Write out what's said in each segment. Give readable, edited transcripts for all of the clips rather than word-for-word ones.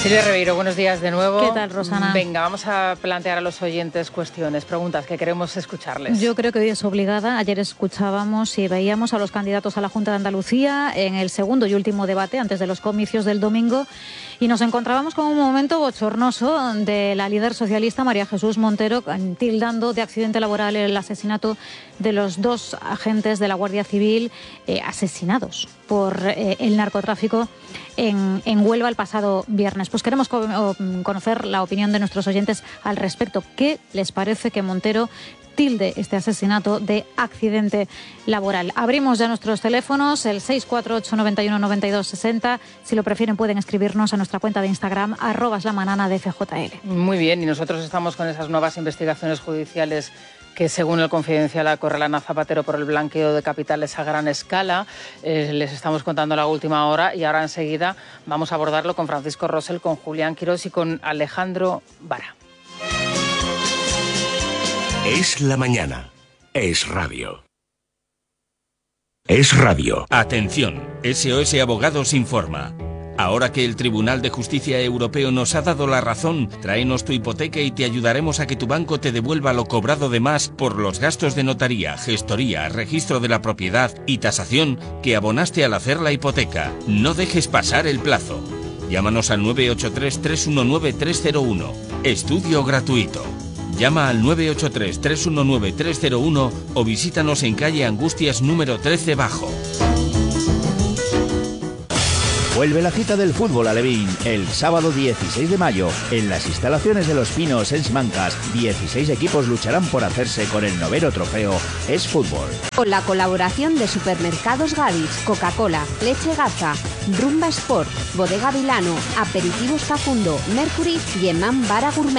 Silvia Ribeiro, buenos días de nuevo. ¿Qué tal, Rosana? Venga, vamos a plantear a los oyentes cuestiones, preguntas que queremos escucharles. Yo creo que hoy es obligada. Ayer escuchábamos y veíamos a los candidatos a la Junta de Andalucía en el segundo y último debate antes de los comicios del domingo y nos encontrábamos con un momento bochornoso de la líder socialista María Jesús Montero tildando de accidente laboral el asesinato de los dos agentes de la Guardia Civil asesinados por el narcotráfico en Huelva el pasado viernes. Pues queremos conocer la opinión de nuestros oyentes al respecto. ¿Qué les parece que Montero tilde este asesinato de accidente laboral? Abrimos ya nuestros teléfonos, el 648-91-92-60. Si lo prefieren pueden escribirnos a nuestra cuenta de Instagram, @lamanana de FJL. Muy bien, y nosotros estamos con esas nuevas investigaciones judiciales que según el Confidencial acorralan a Zapatero por el blanqueo de capitales a gran escala. Les estamos contando la última hora y ahora enseguida vamos a abordarlo con Francisco Rosell, con Julián Quirós y con Alejandro Vara. Es la mañana. Es radio. Es radio. Atención, SOS Abogados informa. Ahora que el Tribunal de Justicia Europeo nos ha dado la razón, tráenos tu hipoteca y te ayudaremos a que tu banco te devuelva lo cobrado de más por los gastos de notaría, gestoría, registro de la propiedad y tasación que abonaste al hacer la hipoteca. No dejes pasar el plazo. Llámanos al 983-319-301. Estudio gratuito. Llama al 983-319-301 o visítanos en calle Angustias número 13 Bajo. Vuelve la cita del fútbol alevín el sábado 16 de mayo en las instalaciones de Los Pinos en Simancas. 16 equipos lucharán por hacerse con el 9º trofeo Es Fútbol. Con la colaboración de Supermercados Gadis, Coca-Cola, Leche Garza, Rumba Sport, Bodega Vilano, Aperitivos Facundo, Mercury y Emam Vara Gourmet.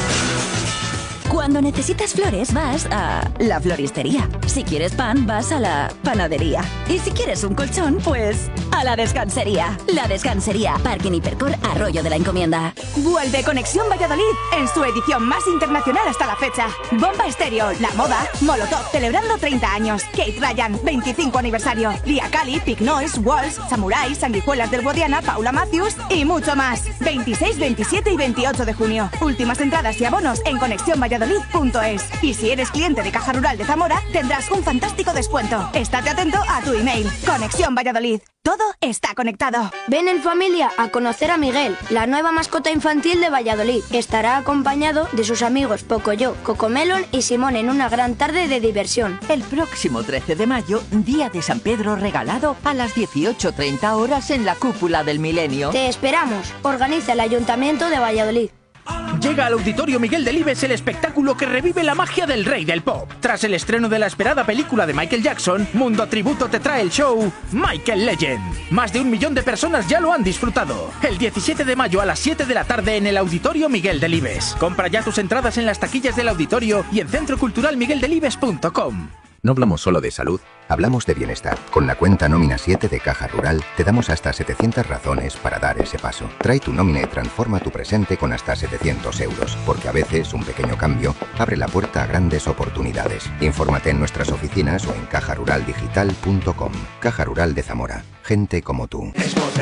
Cuando necesitas flores vas a la floristería. Si quieres pan vas a la panadería. Y si quieres un colchón, pues a la descansería. La Descansería, Parking Hipercor, Arroyo de la Encomienda. Vuelve Conexión Valladolid en su edición más internacional hasta la fecha. Bomba Estéreo, La Moda, Molotov celebrando 30 años, Kate Ryan 25 aniversario, Lia Cali, Pig Noise, Walls, Samurai, Sanguijuelas del Guadiana, Paula Matthews y mucho más. 26, 27 y 28 de junio. Últimas entradas y abonos en conexiónvalladolid.es. Y si eres cliente de Caja Rural de Zamora, tendrás un fantástico descuento. Estate atento a tu email. Conexión Valladolid. Todo está conectado. Ven en familia a conocer a Miguel, la nueva mascota infantil de Valladolid. Estará acompañado de sus amigos Pocoyo, Cocomelon y Simón en una gran tarde de diversión. El próximo 13 de mayo, Día de San Pedro regalado a las 18:30 horas en la Cúpula del Milenio. Te esperamos. Organiza el Ayuntamiento de Valladolid. Llega al Auditorio Miguel Delibes el espectáculo que revive la magia del rey del pop. Tras el estreno de la esperada película de Michael Jackson, Mundo Tributo te trae el show Michael Legend. Más de 1 millón de personas ya lo han disfrutado. El 17 de mayo a las 7 de la tarde en el Auditorio Miguel Delibes. Compra ya tus entradas en las taquillas del auditorio y en centroculturalmigueldelibes.com. No hablamos solo de salud, hablamos de bienestar. Con la cuenta Nómina 7 de Caja Rural te damos hasta 700 razones para dar ese paso. Trae tu nómina y transforma tu presente con hasta 700 euros, porque a veces un pequeño cambio abre la puerta a grandes oportunidades. Infórmate en nuestras oficinas o en cajaruraldigital.com. Caja Rural de Zamora. Gente como tú.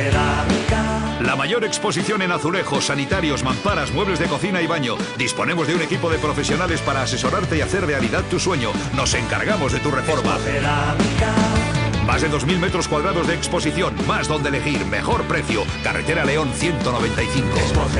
La mayor exposición en azulejos, sanitarios, mamparas, muebles de cocina y baño. Disponemos de un equipo de profesionales para asesorarte y hacer realidad tu sueño. Nos encargamos de tu reforma. Más de 2.000 metros cuadrados de exposición, más donde elegir, mejor precio. Carretera León 195.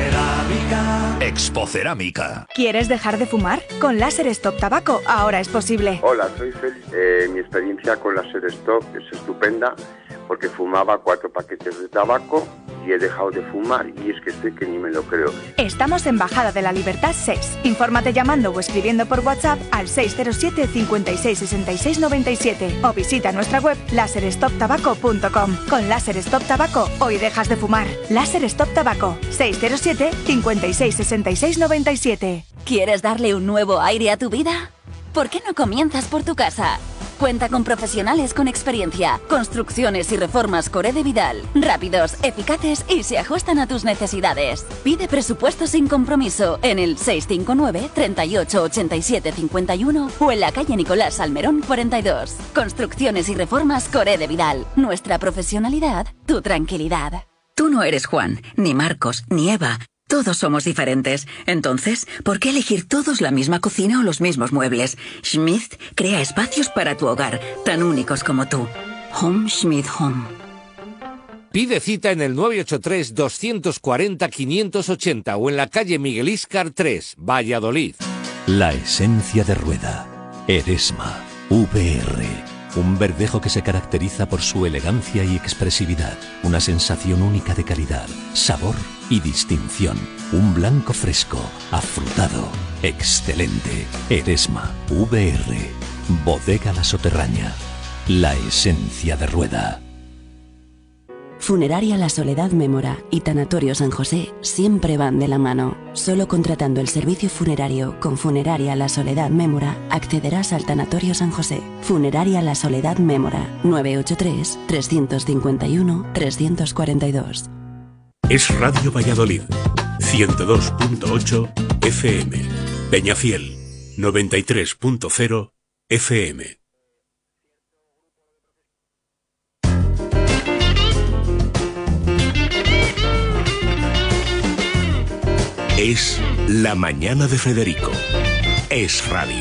Expocerámica. ¿Quieres dejar de fumar? Con Láser Stop Tabaco ahora es posible. Hola, soy Félix. Mi experiencia con Láser Stop es estupenda porque fumaba 4 paquetes de tabaco y he dejado de fumar y es que estoy que ni me lo creo. Estamos en Bajada de la Libertad 6. Infórmate llamando o escribiendo por WhatsApp al 607 56 66 97 o visita nuestra web laserstoptabaco.com. Con Láser Stop Tabaco hoy dejas de fumar. Láser Stop Tabaco 607 56 66 97. ¿Quieres darle un nuevo aire a tu vida? ¿Por qué no comienzas por tu casa? Cuenta con profesionales con experiencia, construcciones y reformas Core de Vidal, rápidos, eficaces y se ajustan a tus necesidades. Pide presupuesto sin compromiso en el 659 38 87 51 o en la calle Nicolás Salmerón 42. Construcciones y reformas Core de Vidal. Nuestra profesionalidad, tu tranquilidad. Tú no eres Juan, ni Marcos, ni Eva. Todos somos diferentes. Entonces, ¿por qué elegir todos la misma cocina o los mismos muebles? Schmidt crea espacios para tu hogar, tan únicos como tú. Home Schmidt Home. Pide cita en el 983-240-580 o en la calle Miguel Íscar 3, Valladolid. La esencia de Rueda. Eresma. VR. Un verdejo que se caracteriza por su elegancia y expresividad. Una sensación única de calidad, sabor y distinción. Un blanco fresco, afrutado, excelente. Eresma. VR. Bodega La Soterraña. La esencia de Rueda. Funeraria La Soledad Mémora y Tanatorio San José siempre van de la mano. Solo contratando el servicio funerario con Funeraria La Soledad Mémora accederás al Tanatorio San José. Funeraria La Soledad Mémora, 983-351-342. Es Radio Valladolid, 102.8 FM. Peñafiel, 93.0 FM. Es la mañana de Federico. Es Radio.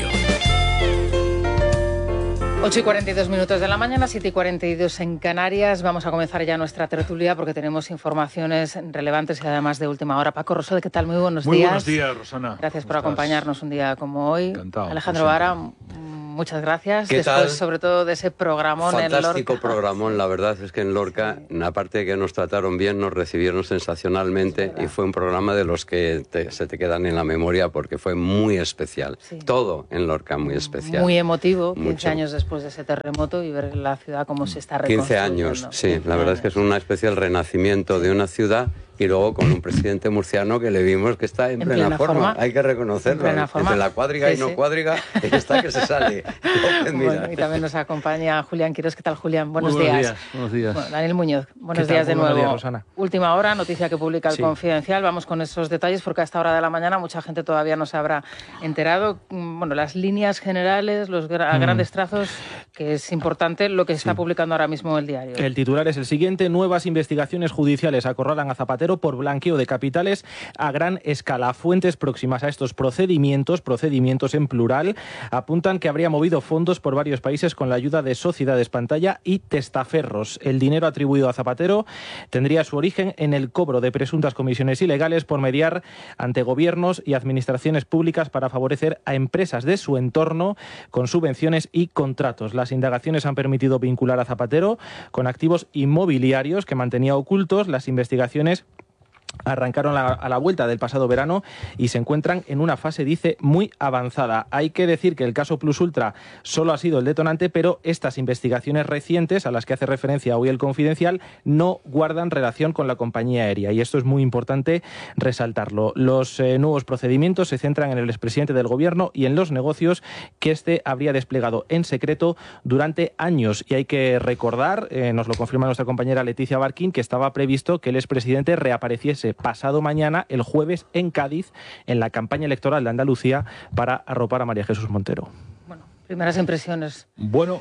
8:42 de la mañana, 7:42 en Canarias. Vamos a comenzar ya nuestra tertulia porque tenemos informaciones relevantes y además de última hora. Paco Rosode, ¿qué tal? Muy buenos días. Muy buenos días, Rosana. Gracias por acompañarnos un día como hoy. Encantado. Alejandro Vara, muchas gracias. ¿Qué Después, tal? sobre todo, de ese programón en Lorca. Fantástico programón, la verdad es que en Lorca, aparte de que nos trataron bien, nos recibieron sensacionalmente y fue un programa de los que se te quedan en la memoria porque fue muy especial. Sí. Todo en Lorca muy especial. Muy emotivo, 15 años después de ese terremoto y ver la ciudad cómo se está reconstruyendo. 15 años, sí, la verdad es que es una especie de renacimiento de una ciudad. Y luego con un presidente murciano que le vimos que está en plena forma. Hay que reconocerlo. Entre la cuadriga y no cuadriga, está que se sale. Bueno, y también nos acompaña Julián Quirós. ¿Qué tal, Julián? Buenos días. Buenos días. Bueno, Daniel Muñoz, buenos días de nuevo. Buenos días, Rosana. Última hora, noticia que publica El Confidencial. Vamos con esos detalles porque a esta hora de la mañana mucha gente todavía no se habrá enterado. Bueno, las líneas generales, los grandes trazos, que es importante lo que está publicando ahora mismo el diario. El titular es el siguiente: nuevas investigaciones judiciales acorralan a Zapatero por blanqueo de capitales a gran escala. Fuentes próximas a estos procedimientos en plural, apuntan que habría movido fondos por varios países con la ayuda de sociedades pantalla y testaferros. El dinero atribuido a Zapatero tendría su origen en el cobro de presuntas comisiones ilegales por mediar ante gobiernos y administraciones públicas para favorecer a empresas de su entorno con subvenciones y contratos. Las indagaciones han permitido vincular a Zapatero con activos inmobiliarios que mantenía ocultos. Las investigaciones arrancaron a la vuelta del pasado verano y se encuentran en una fase, dice, muy avanzada. Hay que decir que el caso Plus Ultra solo ha sido el detonante, pero estas investigaciones recientes, a las que hace referencia hoy El Confidencial, no guardan relación con la compañía aérea, y esto es muy importante resaltarlo. Los nuevos procedimientos se centran en el expresidente del gobierno y en los negocios que este habría desplegado en secreto durante años. Y hay que recordar, nos lo confirma nuestra compañera Leticia Barquín, que estaba previsto que el expresidente reapareciese pasado mañana, el jueves, en Cádiz, en la campaña electoral de Andalucía, para arropar a María Jesús Montero. Bueno, primeras impresiones. Bueno,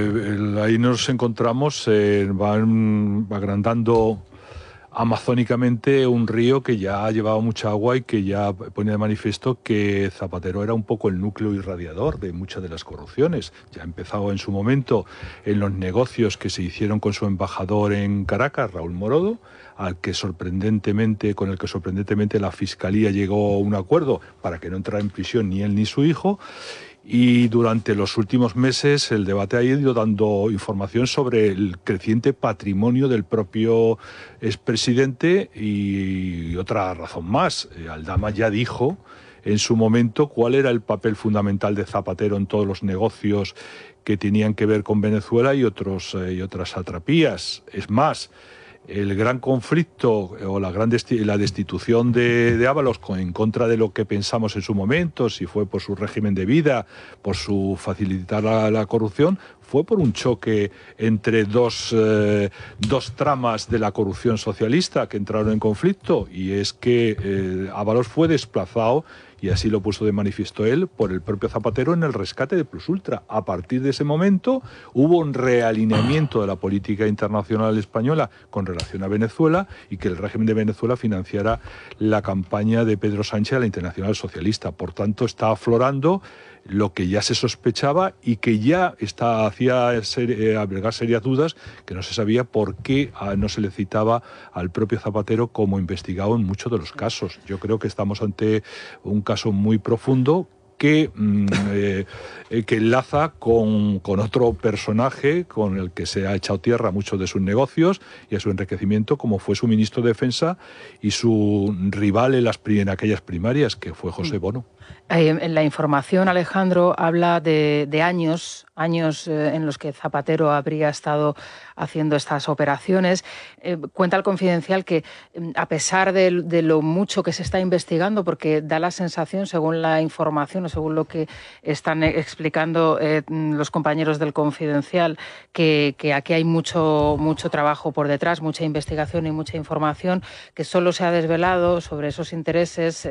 ahí nos encontramos, van agrandando amazónicamente un río que ya ha llevado mucha agua y que ya pone de manifiesto que Zapatero era un poco el núcleo irradiador de muchas de las corrupciones. Ya ha empezado en su momento en los negocios que se hicieron con su embajador en Caracas, Raúl Morodo, con el que sorprendentemente la Fiscalía llegó a un acuerdo para que no entrara en prisión ni él ni su hijo. Y durante los últimos meses el debate ha ido dando información sobre el creciente patrimonio del propio expresidente y otra razón más. Aldama ya dijo en su momento cuál era el papel fundamental de Zapatero en todos los negocios que tenían que ver con Venezuela y otras satrapías. Es más, el gran conflicto o la destitución de Ábalos en contra de lo que pensamos en su momento, si fue por su régimen de vida, por su facilitar la corrupción, fue por un choque entre dos tramas de la corrupción socialista que entraron en conflicto, y es que Ábalos fue desplazado, y así lo puso de manifiesto él, por el propio Zapatero en el rescate de Plus Ultra. A partir de ese momento hubo un realineamiento de la política internacional española con relación a Venezuela, y que el régimen de Venezuela financiara la campaña de Pedro Sánchez a la Internacional Socialista. Por tanto, está aflorando lo que ya se sospechaba y que ya hacía albergar serias dudas, que no se sabía por qué no se le citaba al propio Zapatero como investigado en muchos de los casos. Yo creo que estamos ante un caso muy profundo que enlaza con otro personaje con el que se ha echado tierra a muchos de sus negocios y a su enriquecimiento, como fue su ministro de Defensa y su rival en aquellas primarias, que fue José Bono. En la información, Alejandro, habla de años en los que Zapatero habría estado haciendo estas operaciones. Cuenta el Confidencial que, a pesar de lo mucho que se está investigando, porque da la sensación, según la información o según lo que están explicando los compañeros del Confidencial, que aquí hay mucho trabajo por detrás, mucha investigación y mucha información, que solo se ha desvelado sobre esos intereses,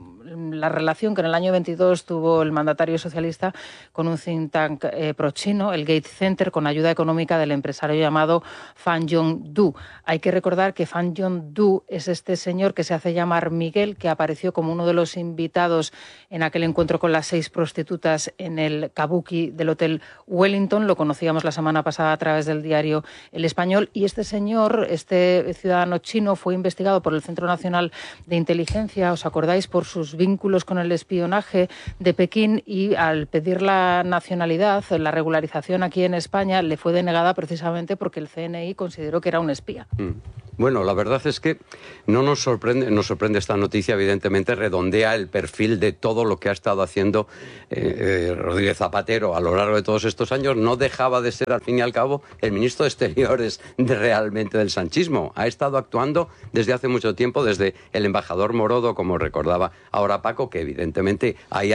la relación que en el año 22 tuvo el mandatario socialista con un think tank pro-chino, el Gates Center, con ayuda económica del empresario llamado Fan Yong-du. Hay que recordar que Fan Yong-du es este señor que se hace llamar Miguel, que apareció como uno de los invitados en aquel encuentro con las 6 prostitutas en el Kabuki del Hotel Wellington. Lo conocíamos la semana pasada a través del diario El Español. Y este señor, este ciudadano chino, fue investigado por el Centro Nacional de Inteligencia, ¿os acordáis?, por sus vínculos con el espionaje de Pekín, y al pedir la nacionalidad, la regularización aquí en España, le fue denegada precisamente porque el CNI consideró que era un espía. Bueno, la verdad es que no nos sorprende esta noticia, evidentemente redondea el perfil de todo lo que ha estado haciendo Rodríguez Zapatero a lo largo de todos estos años. No dejaba de ser, al fin y al cabo, el ministro de Exteriores realmente del sanchismo. Ha estado actuando desde hace mucho tiempo, desde el embajador Morodo, como recordaba ahora Paco, que evidentemente ahí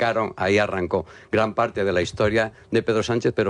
arrancó gran parte de la historia de Pedro Sánchez. Pero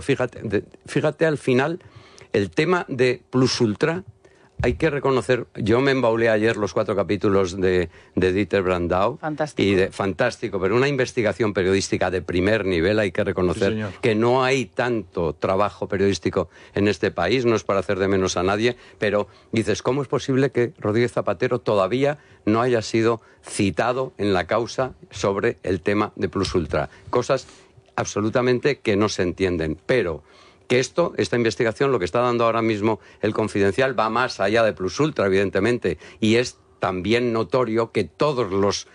fíjate al final, el tema de Plus Ultra. Hay que reconocer, yo me embaulé ayer los 4 capítulos de Dieter Brandau. Fantástico. Fantástico, pero una investigación periodística de primer nivel. Hay que reconocer que no hay tanto trabajo periodístico en este país, no es para hacer de menos a nadie, pero dices, ¿cómo es posible que Rodríguez Zapatero todavía no haya sido citado en la causa sobre el tema de Plus Ultra? Cosas absolutamente que no se entienden, pero que esta investigación, lo que está dando ahora mismo el Confidencial, va más allá de Plus Ultra, evidentemente, y es también notorio que todos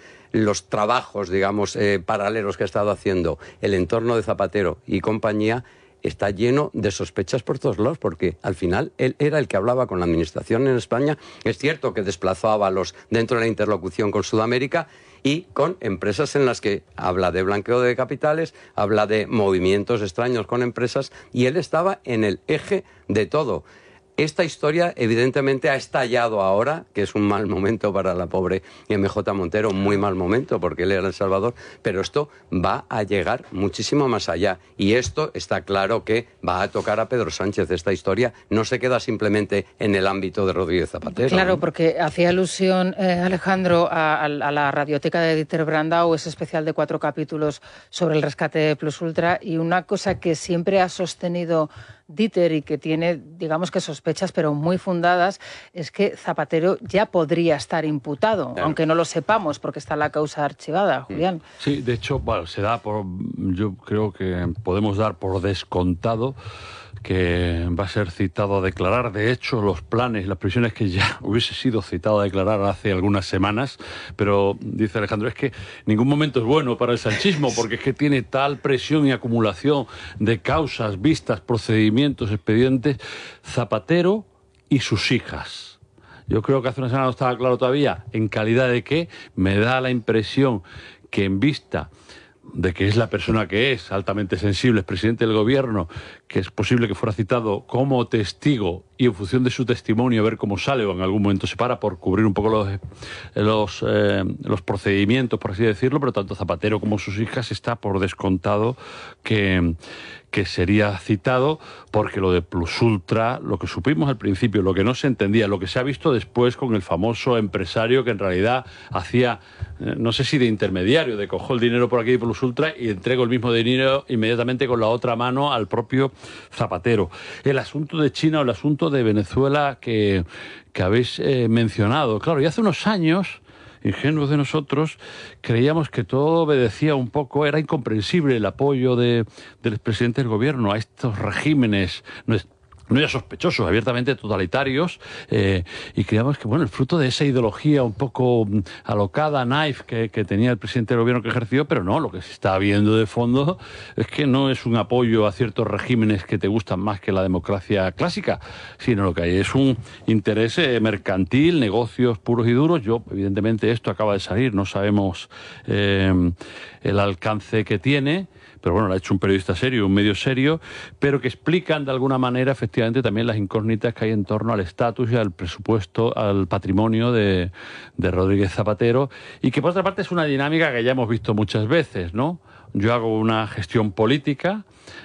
los trabajos, digamos, paralelos que ha estado haciendo el entorno de Zapatero y compañía está lleno de sospechas por todos lados, porque al final él era el que hablaba con la administración en España. Es cierto que desplazó a Ábalos dentro de la interlocución con Sudamérica y con empresas en las que habla de blanqueo de capitales, habla de movimientos extraños con empresas, y él estaba en el eje de todo. Esta historia evidentemente ha estallado ahora, que es un mal momento para la pobre MJ Montero, muy mal momento porque él era El Salvador, pero esto va a llegar muchísimo más allá, y esto está claro que va a tocar a Pedro Sánchez. Esta historia no se queda simplemente en el ámbito de Rodríguez Zapatero. Claro, porque hacía alusión, Alejandro, a la radioteca de Dieter Brandau, ese especial de 4 capítulos sobre el rescate de Plus Ultra, y una cosa que siempre ha sostenido Dieter y que tiene, digamos que sospechas, pero muy fundadas, es que Zapatero ya podría estar imputado, claro, aunque no lo sepamos porque está la causa archivada, Julián. Sí, de hecho, bueno, yo creo que podemos dar por descontado que va a ser citado a declarar. De hecho, los planes, las previsiones, que ya hubiese sido citado a declarar hace algunas semanas, pero dice Alejandro, es que ningún momento es bueno para el sanchismo, porque es que tiene tal presión y acumulación de causas, vistas, procedimientos, expedientes. Zapatero y sus hijas. Yo creo que hace una semana no estaba claro todavía en calidad de qué. Me da la impresión que, en vista de que es la persona que es, altamente sensible, es presidente del gobierno, que es posible que fuera citado como testigo y en función de su testimonio a ver cómo sale, o en algún momento se para por cubrir un poco los procedimientos, por así decirlo, pero tanto Zapatero como sus hijas está por descontado que sería citado, porque lo de Plus Ultra, lo que supimos al principio, lo que no se entendía, lo que se ha visto después con el famoso empresario que en realidad hacía, no sé si de intermediario, de cojo el dinero por aquí de Plus Ultra y entrego el mismo dinero inmediatamente con la otra mano al propio Zapatero. El asunto de China o el asunto de Venezuela que habéis mencionado, claro, y hace unos años, ingenuos de nosotros, creíamos que todo obedecía un poco, era incomprensible el apoyo del expresidente del gobierno a estos regímenes no ya sospechosos, abiertamente totalitarios, y creíamos que, bueno, el fruto de esa ideología un poco alocada, naif, que tenía el presidente del gobierno que ejerció, pero no, lo que se está viendo de fondo es que no es un apoyo a ciertos regímenes que te gustan más que la democracia clásica, sino lo que hay es un interés mercantil, negocios puros y duros. Evidentemente, esto acaba de salir, no sabemos el alcance que tiene, pero bueno, lo ha hecho un periodista serio, un medio serio, pero que explican de alguna manera efectivamente también las incógnitas que hay en torno al estatus y al presupuesto, al patrimonio de Rodríguez Zapatero, y que por otra parte es una dinámica que ya hemos visto muchas veces, ¿no? Yo hago una gestión política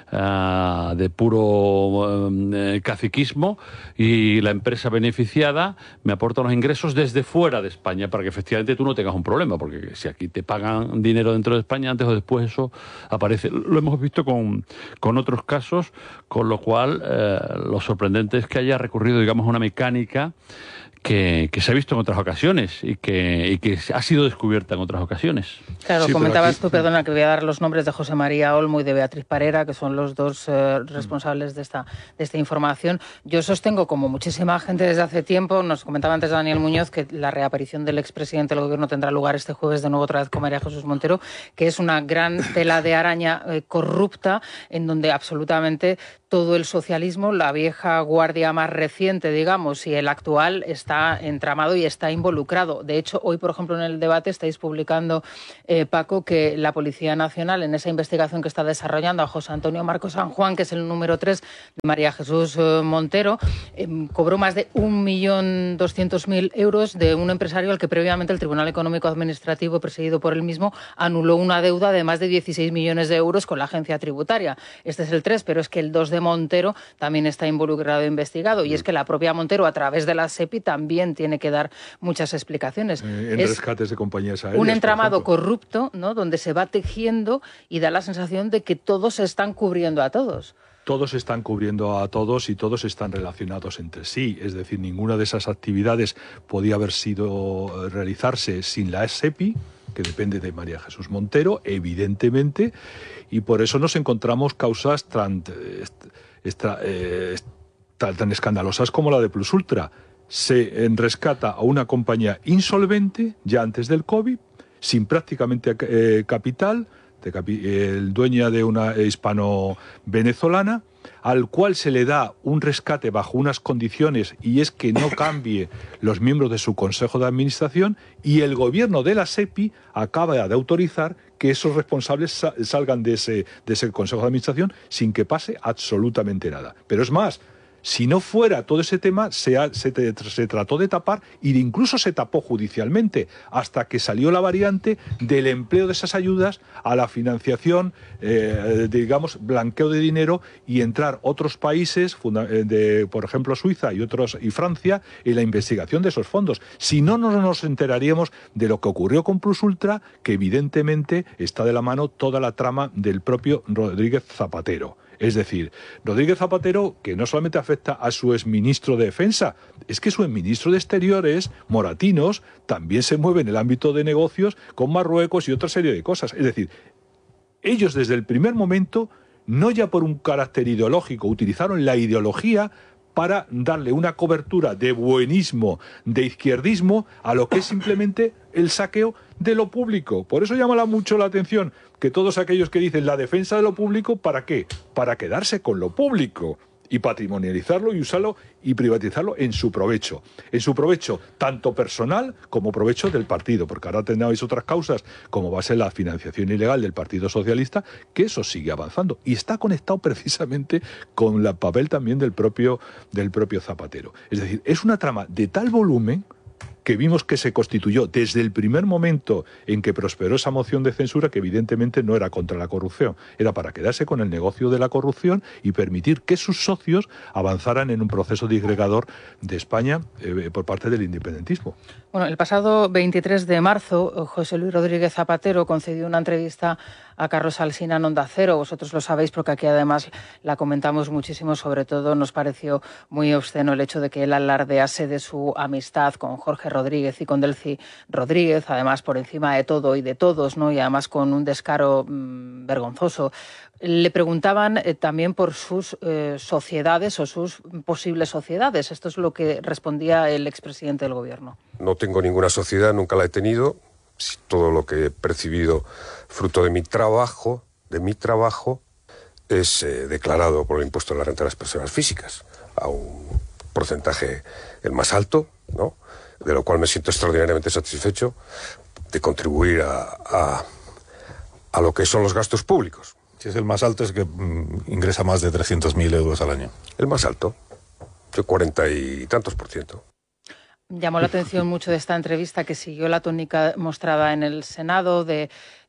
de puro caciquismo y la empresa beneficiada me aporta los ingresos desde fuera de España para que efectivamente tú no tengas un problema, porque si aquí te pagan dinero dentro de España, antes o después eso aparece. Lo hemos visto con otros casos, con lo cual lo sorprendente es que haya recurrido, digamos, a una mecánica que se ha visto en otras ocasiones y que ha sido descubierta en otras ocasiones. Claro, sí, comentabas tú, perdona, que voy a dar los nombres de José María Olmo y de Beatriz Parera, que son los dos responsables de esta información. Yo sostengo, como muchísima gente desde hace tiempo, nos comentaba antes Daniel Muñoz, que la reaparición del expresidente del Gobierno tendrá lugar este jueves de nuevo otra vez con María Jesús Montero, que es una gran tela de araña corrupta, en donde absolutamente todo el socialismo, la vieja guardia más reciente, digamos, y el actual está entramado y está involucrado. De hecho, hoy, por ejemplo, en el debate estáis publicando, Paco, que la Policía Nacional, en esa investigación que está desarrollando a José Antonio Marcos San Juan, que es el número 3 de María Jesús Montero, cobró más de 1.200.000 euros de un empresario al que previamente el Tribunal Económico Administrativo, presidido por él mismo, anuló una deuda de más de 16 millones de euros con la agencia tributaria. Este es el 3, pero es que el 2 de Montero también está involucrado e investigado, y es que la propia Montero, a través de la SEPI, también tiene que dar muchas explicaciones. En rescates de compañías aéreas. Un entramado corrupto, ¿no?, donde se va tejiendo y da la sensación de que todos se están cubriendo a todos. Todos están cubriendo a todos y todos están relacionados entre sí. Es decir, ninguna de esas actividades podía haber sido realizarse sin la SEPI, que depende de María Jesús Montero, evidentemente, y por eso nos encontramos causas tan escandalosas como la de Plus Ultra. Se rescata a una compañía insolvente ya antes del COVID, sin prácticamente capital, dueña de una hispano-venezolana, al cual se le da un rescate bajo unas condiciones, y es que no cambie los miembros de su consejo de administración, y el gobierno de la SEPI acaba de autorizar que esos responsables salgan de ese consejo de administración sin que pase absolutamente nada. Pero es más, si no fuera todo ese tema, se trató de tapar, e incluso se tapó judicialmente, hasta que salió la variante del empleo de esas ayudas a la financiación, digamos, blanqueo de dinero, y entrar otros países, por ejemplo Suiza y Francia, en la investigación de esos fondos. Si no, no nos enteraríamos de lo que ocurrió con Plus Ultra, que evidentemente está de la mano toda la trama del propio Rodríguez Zapatero. Es decir, Rodríguez Zapatero, que no solamente afecta a su exministro de Defensa, es que su exministro de Exteriores, Moratinos, también se mueve en el ámbito de negocios con Marruecos y otra serie de cosas. Es decir, ellos desde el primer momento, no ya por un carácter ideológico, utilizaron la ideología para darle una cobertura de buenismo, de izquierdismo, a lo que es simplemente el saqueo de lo público. Por eso llama mucho la atención que todos aquellos que dicen la defensa de lo público, ¿para qué? Para quedarse con lo público. y patrimonializarlo y usarlo y privatizarlo en su provecho tanto personal como provecho del partido, porque ahora tendréis otras causas como va a ser la financiación ilegal del Partido Socialista, que eso sigue avanzando y está conectado precisamente con el papel también del propio Zapatero. Es decir, es una trama de tal volumen que vimos que se constituyó desde el primer momento en que prosperó esa moción de censura, que evidentemente no era contra la corrupción, era para quedarse con el negocio de la corrupción y permitir que sus socios avanzaran en un proceso disgregador de España por parte del independentismo. Bueno, el pasado 23 de marzo, José Luis Rodríguez Zapatero concedió una entrevista a Carlos Alsina en Onda Cero. Vosotros lo sabéis porque aquí además la comentamos muchísimo. Sobre todo nos pareció muy obsceno el hecho de que él alardease de su amistad con Jorge Rodríguez y con Delcy Rodríguez, además por encima de todo y de todos, ¿no? Y además con un descaro vergonzoso. Le preguntaban también por sus sociedades o sus posibles sociedades. Esto es lo que respondía el expresidente del Gobierno. No tengo ninguna sociedad, nunca la he tenido. Todo lo que he percibido fruto de mi trabajo es declarado por el impuesto de la renta de las personas físicas a un porcentaje el más alto, ¿no? De lo cual me siento extraordinariamente satisfecho de contribuir a lo que son los gastos públicos. Si es el más alto es que ingresa más de 300.000 euros al año. El más alto, de 40 y tantos %. Llamó la atención mucho de esta entrevista que siguió la tónica mostrada en el Senado de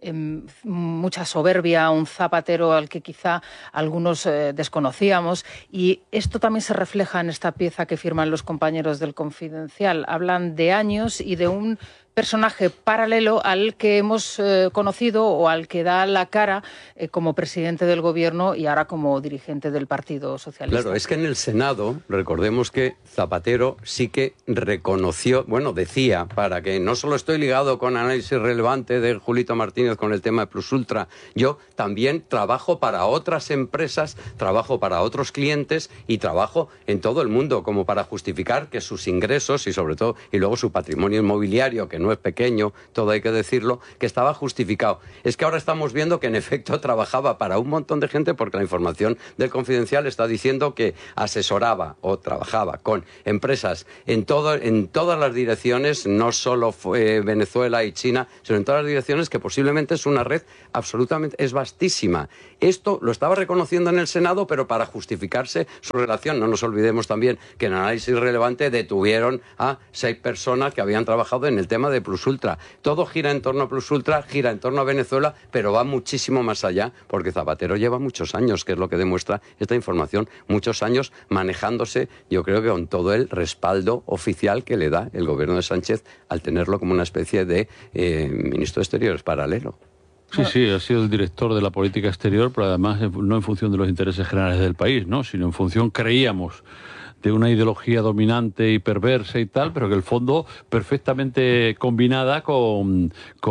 mucha soberbia, un Zapatero al que quizá algunos desconocíamos, y esto también se refleja en esta pieza que firman los compañeros del Confidencial. Hablan de años y de un personaje paralelo al que hemos conocido o al que da la cara como presidente del Gobierno y ahora como dirigente del Partido Socialista. Claro, es que en el Senado, recordemos que Zapatero sí que reconoció, bueno, decía, para que no solo estoy ligado con análisis relevante de Julito Martínez con el tema de Plus Ultra, yo también trabajo para otras empresas, trabajo para otros clientes y trabajo en todo el mundo como para justificar que sus ingresos y sobre todo, y luego su patrimonio inmobiliario, que no es pequeño, todo hay que decirlo, que estaba justificado. Es que ahora estamos viendo que en efecto trabajaba para un montón de gente porque la información del Confidencial está diciendo que asesoraba o trabajaba con empresas en todas las direcciones, no solo Venezuela y China, sino en todas las direcciones, que posiblemente es una red absolutamente, es vastísima. Esto lo estaba reconociendo en el Senado, pero para justificarse su relación. No nos olvidemos también que en análisis relevante detuvieron a 6 personas que habían trabajado en el tema de Plus Ultra. Todo gira en torno a Plus Ultra, gira en torno a Venezuela, pero va muchísimo más allá, porque Zapatero lleva muchos años, que es lo que demuestra esta información, muchos años manejándose, yo creo que con todo el respaldo oficial que le da el gobierno de Sánchez al tenerlo como una especie de ministro de Exteriores paralelo. Sí, ha sido el director de la política exterior, pero además no en función de los intereses generales del país, ¿no? Sino en función, creíamos, de una ideología dominante y perversa y tal, pero que el fondo perfectamente combinada con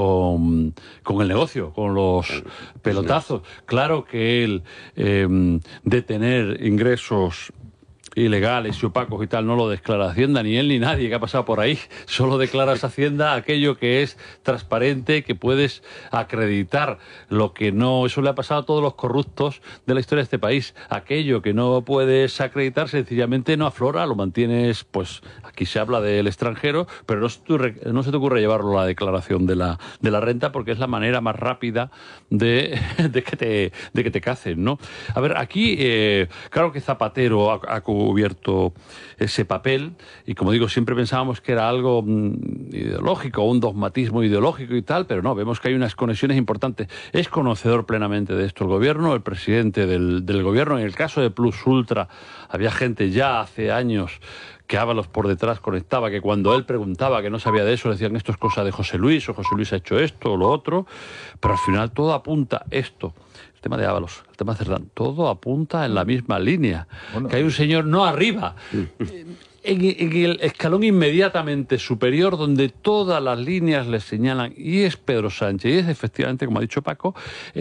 el negocio, con los pelotazos. Claro que él, de tener ingresos ilegales y opacos y tal, no lo declara Hacienda, ni él ni nadie que ha pasado por ahí. Solo declaras Hacienda aquello que es transparente, que puedes acreditar. Lo que no, eso le ha pasado a todos los corruptos de la historia de este país. Aquello que no puedes acreditar sencillamente no aflora, lo mantienes, pues aquí se habla del extranjero, pero no se te ocurre llevarlo a la declaración de la renta, porque es la manera más rápida de que te cacen, ¿no? A ver, aquí, claro que Zapatero ha cubierto ese papel y, como digo, siempre pensábamos que era algo ideológico, un dogmatismo ideológico y tal, pero no, vemos que hay unas conexiones importantes. Es conocedor plenamente de esto el gobierno, el presidente del gobierno. En el caso de Plus Ultra había gente ya hace años que Ábalos por detrás conectaba, que cuando él preguntaba que no sabía de eso, decían esto es cosa de José Luis, o José Luis ha hecho esto o lo otro, pero al final todo apunta esto. El tema de Ábalos, el tema de Cerdán, todo apunta en la misma línea. Bueno, que hay un señor no arriba. en el escalón inmediatamente superior, donde todas las líneas le señalan, y es Pedro Sánchez, y es efectivamente, como ha dicho Paco,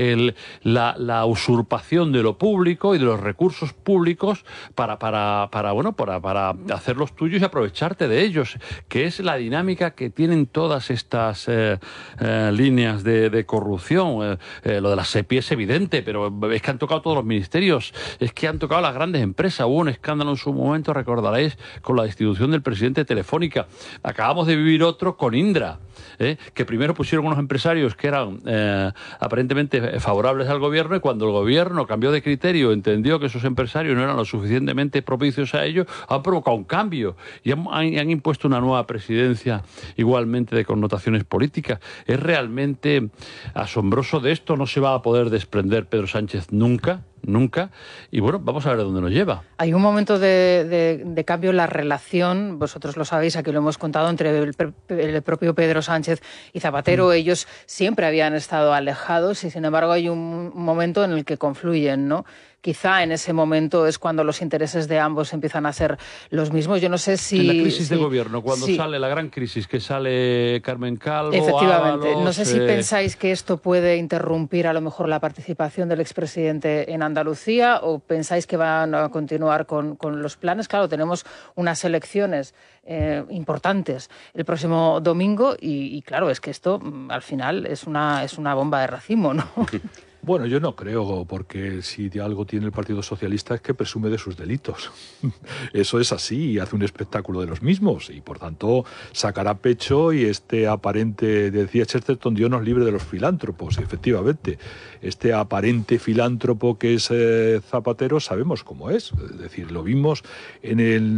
la usurpación de lo público y de los recursos públicos para hacer los tuyos y aprovecharte de ellos, que es la dinámica que tienen todas estas líneas de corrupción. Lo de la SEPI es evidente, pero es que han tocado todos los ministerios, es que han tocado las grandes empresas. Hubo un escándalo en su momento, recordaréis, con la destitución del presidente de Telefónica. Acabamos de vivir otro con Indra, que primero pusieron unos empresarios que eran aparentemente favorables al gobierno, y cuando el gobierno cambió de criterio, entendió que esos empresarios no eran lo suficientemente propicios a ello, han provocado un cambio y han impuesto una nueva presidencia igualmente de connotaciones políticas. Es realmente asombroso. De esto no se va a poder desprender Pedro Sánchez nunca, y bueno, vamos a ver a dónde nos lleva. Hay un momento de cambio en la relación, vosotros lo sabéis, aquí lo hemos contado, entre el propio Pedro Sánchez y Zapatero. Ellos siempre habían estado alejados y sin embargo hay un momento en el que confluyen, ¿no? Quizá en ese momento es cuando los intereses de ambos empiezan a ser los mismos. Yo no sé si... En la crisis de gobierno, cuando sale la gran crisis, que sale Carmen Calvo, efectivamente. Ábalos, no sé si pensáis que esto puede interrumpir a lo mejor la participación del expresidente en Andalucía, o pensáis que van a continuar con los planes. Claro, tenemos unas elecciones importantes el próximo domingo y claro, es que esto al final es una bomba de racimo, ¿no? Bueno, yo no creo, porque si de algo tiene el Partido Socialista es que presume de sus delitos. Eso es así, y hace un espectáculo de los mismos, y por tanto sacará pecho, y este aparente, decía Chesterton, Dios nos libre de los filántropos, y efectivamente, este aparente filántropo que es Zapatero, sabemos cómo es decir, lo vimos en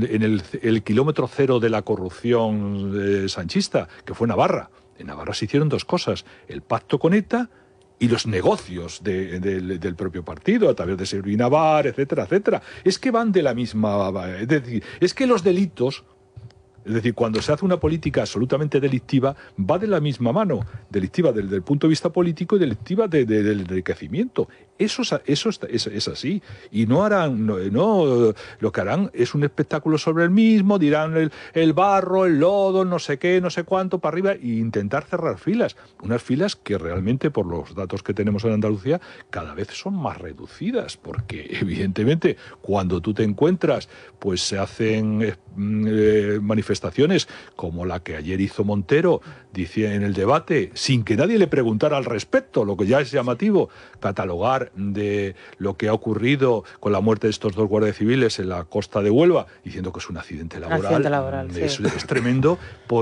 el kilómetro cero de la corrupción sanchista, que fue Navarra. En Navarra se hicieron dos cosas, el pacto con ETA y los negocios del propio partido, a través de Servinavar, etcétera, etcétera. Es que van de la misma... Es decir, es que los delitos... Es decir, cuando se hace una política absolutamente delictiva, va de la misma mano, delictiva desde el punto de vista político y delictiva del enriquecimiento. Eso es así. Y no harán, no, lo que harán es un espectáculo sobre el mismo, dirán el barro, el lodo, no sé qué, no sé cuánto, para arriba, e intentar cerrar filas. Unas filas que realmente, por los datos que tenemos en Andalucía, cada vez son más reducidas, porque evidentemente cuando tú te encuentras, pues se hacen manifestaciones como la que ayer hizo Montero, dice en el debate, sin que nadie le preguntara al respecto, lo que ya es llamativo, catalogar de lo que ha ocurrido con la muerte de estos dos guardias civiles en la costa de Huelva, diciendo que es un accidente laboral. Sí. Es tremendo,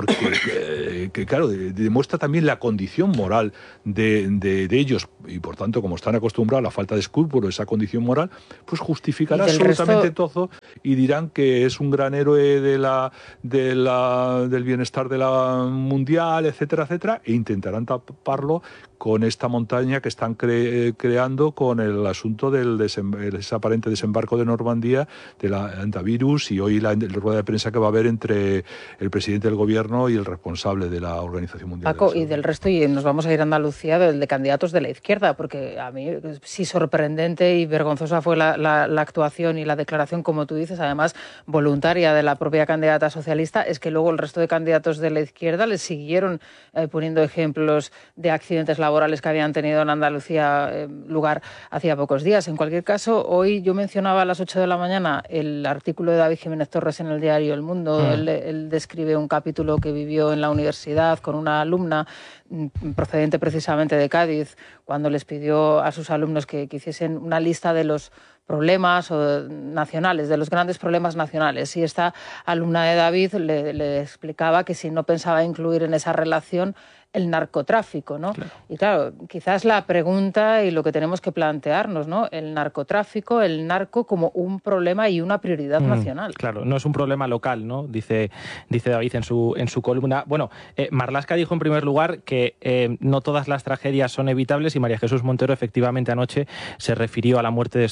porque claro, demuestra también la condición moral de ellos, y por tanto, como están acostumbrados a la falta de escrúpulos, esa condición moral, pues justificará absolutamente todo, y dirán que es un gran héroe del bienestar de la mundial, etcétera, etcétera, e intentarán taparlo con esta montaña que están creando con el asunto del ese aparente desembarco de Normandía, de la antivirus, y hoy la rueda de prensa que va a haber entre el presidente del gobierno y el responsable de la Organización Mundial Paco, de la Salud. Y del resto, y nos vamos a ir a Andalucía, de candidatos de la izquierda, porque a mí sí sorprendente y vergonzosa fue la actuación y la declaración, como tú dices, además voluntaria de la propia candidata socialista, es que luego el resto de candidatos de la izquierda les siguieron poniendo ejemplos de accidentes laborales que habían tenido en Andalucía lugar hacía pocos días. En cualquier caso, hoy yo mencionaba a las 8 de la mañana el artículo de David Jiménez Torres en el diario El Mundo. Él describe un capítulo que vivió en la universidad con una alumna procedente precisamente de Cádiz, cuando les pidió a sus alumnos que hiciesen una lista de los problemas nacionales, de los grandes problemas nacionales. Y esta alumna de David le explicaba que si no pensaba incluir en esa relación el narcotráfico, ¿no? Claro. Y claro, quizás la pregunta y lo que tenemos que plantearnos, ¿no? El narcotráfico, el narco como un problema y una prioridad nacional. Claro, no es un problema local, ¿no? Dice David en su columna. Bueno, Marlaska dijo en primer lugar que no todas las tragedias son evitables, y María Jesús Montero efectivamente anoche se refirió a la muerte de estos dos agentes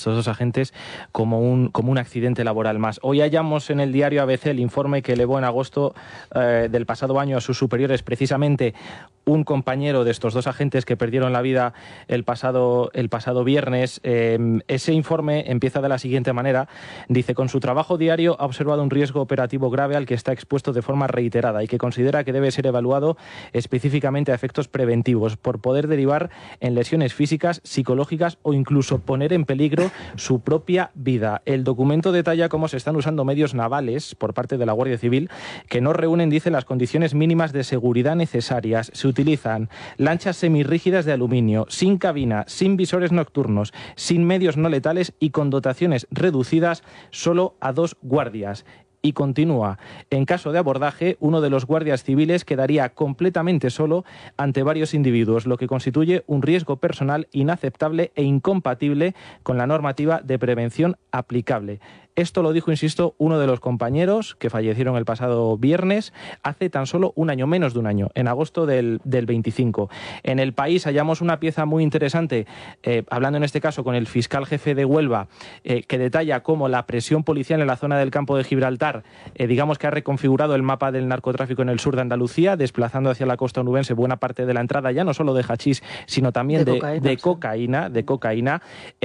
agentes como un accidente laboral más. Hoy hallamos en el diario ABC el informe que elevó en agosto del pasado año a sus superiores precisamente un compañero de estos dos agentes que perdieron la vida el pasado viernes. Ese informe empieza de la siguiente manera. Dice: con su trabajo diario ha observado un riesgo operativo grave al que está expuesto de forma reiterada y que considera que debe ser evaluado específicamente a efectos preventivos por poder derivar en lesiones físicas, psicológicas o incluso poner en peligro su propia vida. El documento detalla cómo se están usando medios navales por parte de la Guardia Civil que no reúnen, dice, las condiciones mínimas de seguridad necesarias. Se utilizan lanchas semirrígidas de aluminio, sin cabina, sin visores nocturnos, sin medios no letales y con dotaciones reducidas solo a 2 guardias. Y continúa: en caso de abordaje, uno de los guardias civiles quedaría completamente solo ante varios individuos, lo que constituye un riesgo personal inaceptable e incompatible con la normativa de prevención aplicable. Esto lo dijo, insisto, uno de los compañeros que fallecieron el pasado viernes, hace tan solo un año, menos de un año, en agosto del 25. En El País hallamos una pieza muy interesante, hablando en este caso con el fiscal jefe de Huelva, que detalla cómo la presión policial en la zona del campo de Gibraltar, digamos que ha reconfigurado el mapa del narcotráfico en el sur de Andalucía, desplazando hacia la costa onubense buena parte de la entrada, ya no solo de hachís, sino también de cocaína.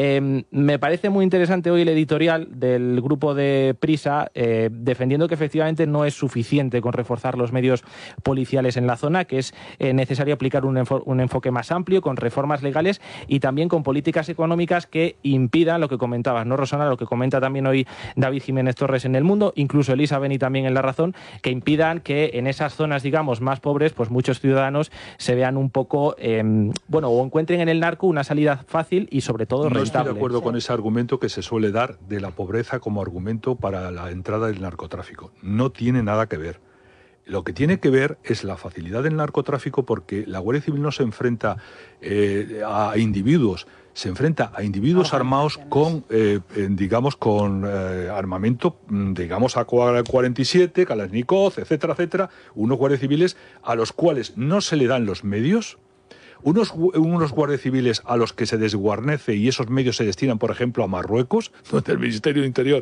Me parece muy interesante hoy el editorial del grupo de Prisa, defendiendo que efectivamente no es suficiente con reforzar los medios policiales en la zona, que es necesario aplicar un enfoque más amplio, con reformas legales y también con políticas económicas que impidan lo que comentabas, ¿no, Rosana? Lo que comenta también hoy David Jiménez Torres en El Mundo, incluso Elisa Beni también en La Razón, que impidan que en esas zonas, digamos, más pobres, pues muchos ciudadanos se vean un poco, o encuentren en el narco una salida fácil y sobre todo rentable. No estoy de acuerdo con ese argumento que se suele dar de la pobreza como argumento para la entrada del narcotráfico. No tiene nada que ver. Lo que tiene que ver es la facilidad del narcotráfico, porque la Guardia Civil no se enfrenta a individuos, se enfrenta a individuos armados con, armamento, digamos, AK-47, Kalashnikov, etcétera, etcétera, unos guardias civiles a los cuales no se le dan los medios, unos guardias civiles a los que se desguarnece y esos medios se destinan, por ejemplo, a Marruecos, donde el Ministerio de Interior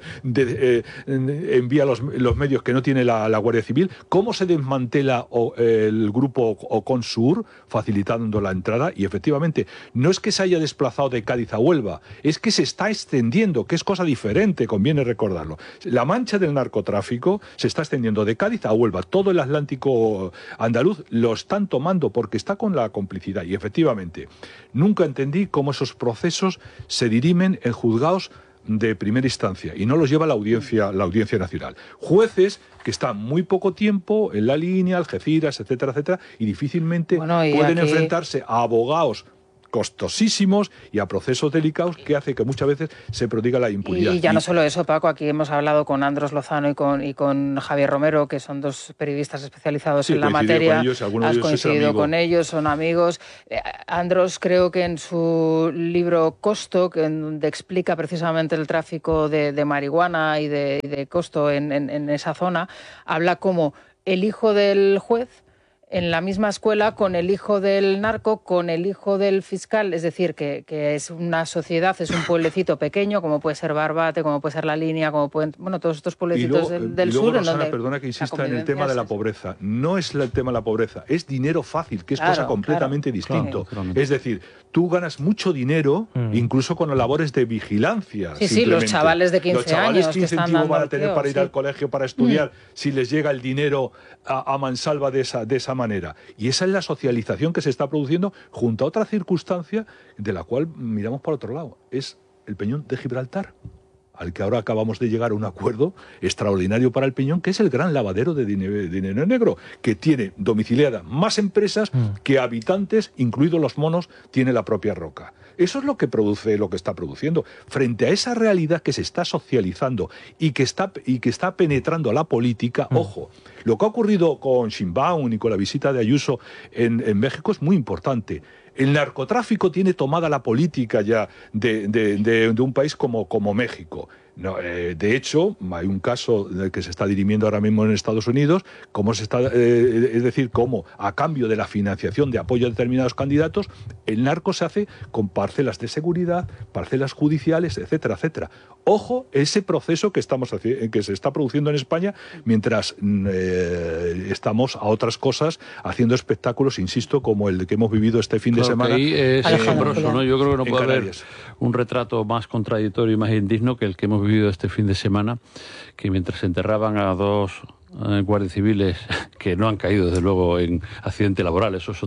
envía los medios que no tiene la Guardia Civil. ¿Cómo se desmantela el grupo Ocon-Sur, facilitando la entrada? Y efectivamente, no es que se haya desplazado de Cádiz a Huelva, es que se está extendiendo, que es cosa diferente, conviene recordarlo. La mancha del narcotráfico se está extendiendo de Cádiz a Huelva. Todo el Atlántico andaluz lo están tomando porque está con la complicidad. Y efectivamente, nunca entendí cómo esos procesos se dirimen en juzgados de primera instancia y no los lleva la Audiencia Nacional. Jueces que están muy poco tiempo en la línea, Algeciras, etcétera, etcétera, y difícilmente pueden enfrentarse a abogados costosísimos y a procesos delicados, que hace que muchas veces se prodiga la impunidad. Y ya no solo eso, Paco, aquí hemos hablado con Andros Lozano y con Javier Romero, que son dos periodistas especializados en la materia. Has coincidido con ellos, son amigos. Andros, creo que en su libro Costo, donde explica precisamente el tráfico de marihuana y de costo en esa zona, habla como el hijo del juez en la misma escuela con el hijo del narco, con el hijo del fiscal, es decir, que es una sociedad, es un pueblecito pequeño, como puede ser Barbate, como puede ser La Línea, como pueden, todos estos pueblecitos del sur. Rosana, en donde perdona que insista en el tema de la pobreza. No es el tema de la pobreza, es dinero fácil, que es cosa completamente distinto. Claro. Es decir, tú ganas mucho dinero, incluso con labores de vigilancia. Sí, los chavales de 15 años. Los chavales, ¿qué incentivo van a tener para ir al colegio, para estudiar, si les llega el dinero a mansalva de esa manera? Y esa es la socialización que se está produciendo junto a otra circunstancia de la cual miramos por otro lado. Es el Peñón de Gibraltar, al que ahora acabamos de llegar a un acuerdo extraordinario para el Peñón, que es el gran lavadero de dinero negro, que tiene domiciliadas más empresas que habitantes, incluidos los monos, tiene la propia Roca. Eso es lo que produce, lo que está produciendo. Frente a esa realidad que se está socializando y que está penetrando a la política, ojo, lo que ha ocurrido con Sheinbaum y con la visita de Ayuso en México es muy importante. El narcotráfico tiene tomada la política ya de un país como México. No, de hecho, hay un caso que se está dirimiendo ahora mismo en Estados Unidos, es decir, cómo a cambio de la financiación de apoyo a determinados candidatos, el narco se hace con parcelas de seguridad, parcelas judiciales, etcétera, etcétera. Ojo, ese proceso que se está produciendo en España, mientras estamos a otras cosas haciendo espectáculos, insisto, como el que hemos vivido este fin de semana. Ahí es asombroso, ¿no? Yo creo que no puede haber Canarias un retrato más contradictorio y más indigno que el que hemos vivido este fin de semana, que mientras se enterraban a dos guardias civiles que no han caído desde luego en accidente laboral, eso es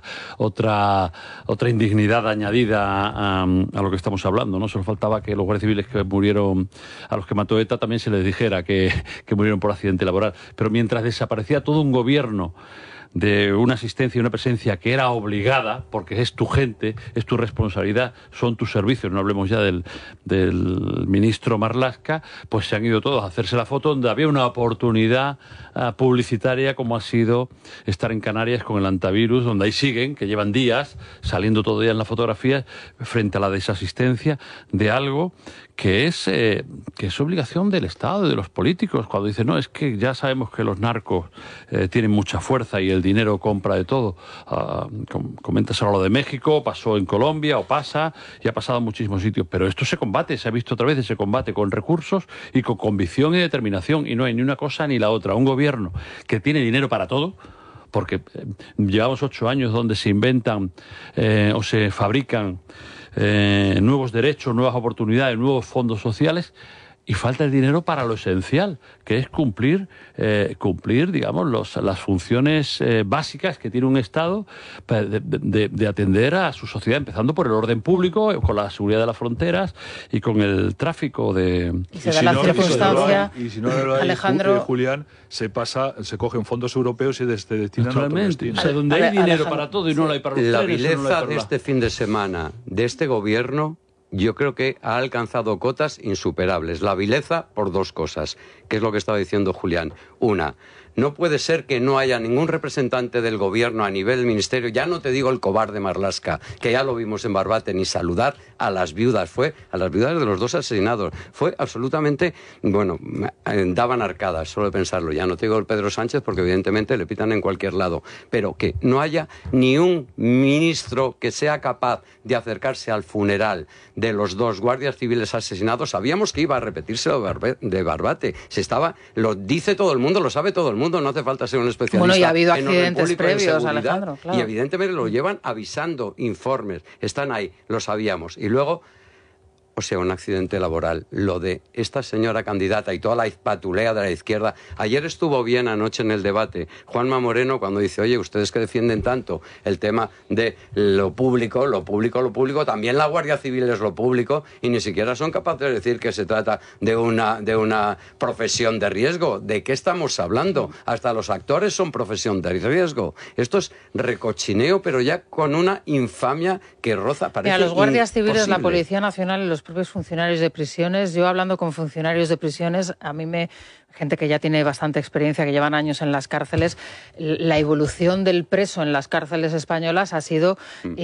otra indignidad añadida a lo que estamos hablando, ¿no? Solo faltaba que los guardias civiles que murieron, a los que mató ETA, también se les dijera que murieron por accidente laboral, pero mientras desaparecía todo un gobierno de una asistencia y una presencia que era obligada, porque es tu gente, es tu responsabilidad, son tus servicios, no hablemos ya del ministro Marlaska, pues se han ido todos a hacerse la foto donde había una oportunidad publicitaria como ha sido estar en Canarias con el antivirus, donde ahí siguen, que llevan días saliendo todavía en las fotografías frente a la desasistencia de algo que es obligación del Estado, de los políticos, cuando dicen, no, es que ya sabemos que los narcos tienen mucha fuerza y el dinero compra de todo. Comentas ahora lo de México, pasó en Colombia o pasa, y ha pasado en muchísimos sitios, pero esto se combate, se ha visto otra vez, se combate con recursos y con convicción y determinación, y no hay ni una cosa ni la otra. Un gobierno que tiene dinero para todo, porque llevamos 8 años donde se inventan o se fabrican nuevos derechos, nuevas oportunidades, nuevos fondos sociales, y falta el dinero para lo esencial, que es cumplir digamos, las funciones básicas que tiene un Estado de atender a su sociedad, empezando por el orden público, con la seguridad de las fronteras y con el tráfico de... Y se da la circunstancia, y si no lo hay, Alejandro... Julián, se cogen fondos europeos y se destinan a otro destino. O sea, donde hay dinero para todo y no lo hay para los La trenes, vileza no lo hay para de este fin de semana, de este gobierno, yo creo que ha alcanzado cotas insuperables. La vileza por 2 cosas, que es lo que estaba diciendo Julián. Una, no puede ser que no haya ningún representante del gobierno a nivel del ministerio, ya no te digo el cobarde Marlaska, que ya lo vimos en Barbate, ni saludar a las viudas, a las viudas de los 2 asesinados. Fue absolutamente, bueno, daban arcadas, solo de pensarlo. Ya no te digo el Pedro Sánchez, porque evidentemente le pitan en cualquier lado, pero que no haya ni un ministro que sea capaz de acercarse al funeral de los 2 guardias civiles asesinados. Sabíamos que iba a repetirse lo de Barbate. Lo dice todo el mundo, lo sabe todo el mundo, no hace falta ser un especialista. Bueno, y ha habido en orden accidentes público, en previos, seguridad, Alejandro, claro. Y evidentemente lo llevan avisando, informes, están ahí, lo sabíamos. Y luego, o sea, un accidente laboral. Lo de esta señora candidata y toda la patulea de la izquierda. Ayer estuvo bien, anoche en el debate, Juanma Moreno, cuando dice, oye, ustedes que defienden tanto el tema de lo público, también la Guardia Civil es lo público, y ni siquiera son capaces de decir que se trata de una profesión de riesgo. ¿De qué estamos hablando? Hasta los actores son profesión de riesgo. Esto es recochineo, pero ya con una infamia que roza, parece los guardias civiles, imposible. la Policía Nacional y los propios funcionarios de prisiones, yo hablando con funcionarios de prisiones, gente que ya tiene bastante experiencia, que llevan años en las cárceles, la evolución del preso en las cárceles españolas ha sido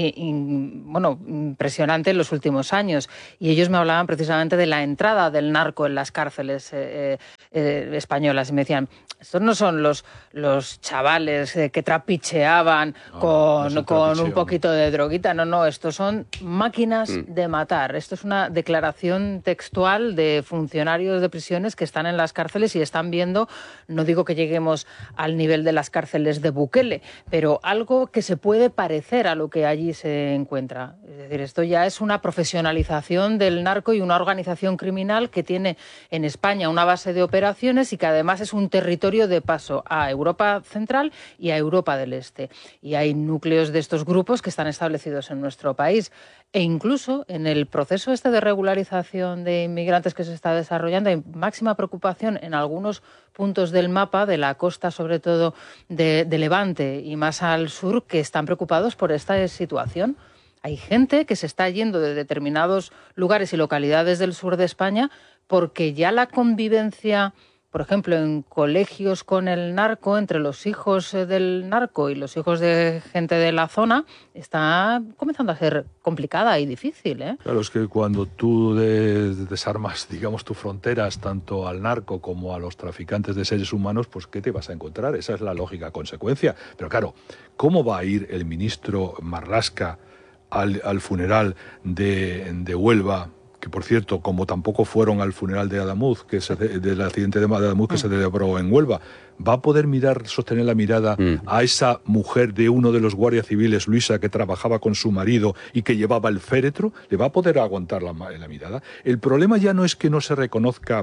impresionante en los últimos años. Y ellos me hablaban precisamente de la entrada del narco en las cárceles españolas. Y me decían, estos no son los chavales que trapicheaban con un poquito de droguita. No, estos son máquinas de matar. Esto es una declaración textual de funcionarios de prisiones que están en las cárceles y están viendo, no digo que lleguemos al nivel de las cárceles de Bukele, pero algo que se puede parecer a lo que allí se encuentra. Es decir, esto ya es una profesionalización del narco y una organización criminal que tiene en España una base de operaciones y que además es un territorio de paso a Europa Central y a Europa del Este. Y hay núcleos de estos grupos que están establecidos en nuestro país. E incluso en el proceso de regularización de inmigrantes que se está desarrollando hay máxima preocupación en algunos puntos del mapa, de la costa sobre todo de Levante y más al sur, que están preocupados por esta situación. Hay gente que se está yendo de determinados lugares y localidades del sur de España porque ya la convivencia por ejemplo, en colegios con el narco, entre los hijos del narco y los hijos de gente de la zona, está comenzando a ser complicada y difícil, ¿eh? Claro, es que cuando tú desarmas, digamos, tus fronteras tanto al narco como a los traficantes de seres humanos, pues ¿qué te vas a encontrar? Esa es la lógica consecuencia. Pero claro, ¿cómo va a ir el ministro Marlaska al funeral de Huelva? Que por cierto, como tampoco fueron al funeral de Adamuz, del accidente de Adamuz que se celebró en Huelva, ¿va a poder sostener la mirada a esa mujer de uno de los guardias civiles, Luisa, que trabajaba con su marido y que llevaba el féretro? ¿Le va a poder aguantar la mirada? El problema ya no es que no se reconozca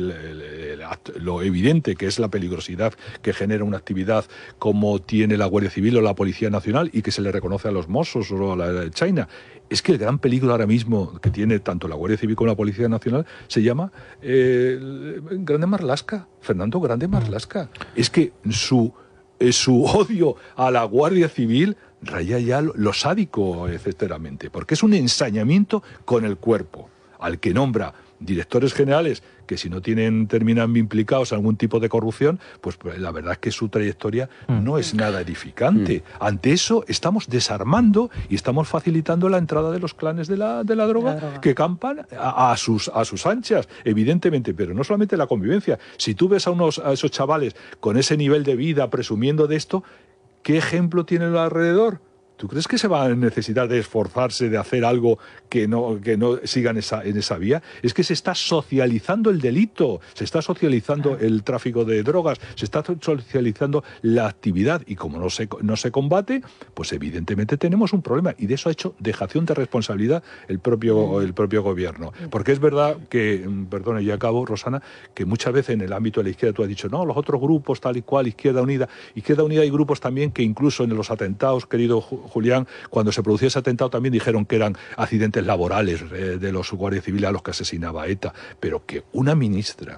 lo evidente que es la peligrosidad que genera una actividad como tiene la Guardia Civil o la Policía Nacional y que se le reconoce a los Mossos o a la China. Es que el gran peligro ahora mismo que tiene tanto la Guardia Civil como la Policía Nacional se llama Grande Marlaska, Fernando Grande Marlaska. Es que su odio a la Guardia Civil raya ya lo sádico, etcéteramente, porque es un ensañamiento con el cuerpo, al que nombra directores generales que si no terminan implicados en algún tipo de corrupción, pues la verdad es que su trayectoria no es nada edificante. Ante eso estamos desarmando y estamos facilitando la entrada de los clanes de la droga que campan a sus anchas, evidentemente, pero no solamente la convivencia. Si tú ves a esos chavales con ese nivel de vida presumiendo de esto, ¿qué ejemplo tienen alrededor? ¿Tú crees que se va a necesitar de esforzarse, de hacer algo que no sigan en esa vía? Es que se está socializando el delito, se está socializando el tráfico de drogas, se está socializando la actividad y como no se combate, pues evidentemente tenemos un problema y de eso ha hecho dejación de responsabilidad el propio gobierno. Porque es verdad que, perdona y acabo, Rosana, que muchas veces en el ámbito de la izquierda tú has dicho, no, los otros grupos tal y cual, Izquierda Unida hay grupos también que incluso en los atentados, querido Julián, cuando se producía ese atentado también dijeron que eran accidentes laborales de los guardias civiles a los que asesinaba ETA, pero que una ministra,